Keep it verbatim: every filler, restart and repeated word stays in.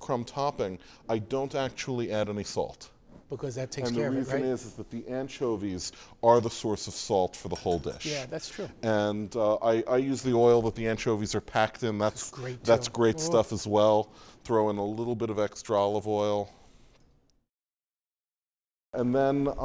breadcrumb topping, I don't actually add any salt. Because that takes And care the of it, reason right? is, is that the anchovies are the source of salt for the whole dish. Yeah, that's true. And uh, I, I use the oil that the anchovies are packed in. That's, That's great, that's too. great Oh. stuff as well. Throw in a little bit of extra olive oil. And then